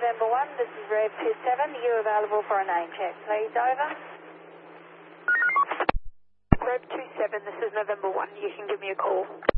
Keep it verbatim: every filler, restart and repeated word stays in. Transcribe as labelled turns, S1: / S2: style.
S1: November one, this is Rev two seven. Are you available for a name check, please? Over.
S2: Rev two seven, this is November one. You can give me a call.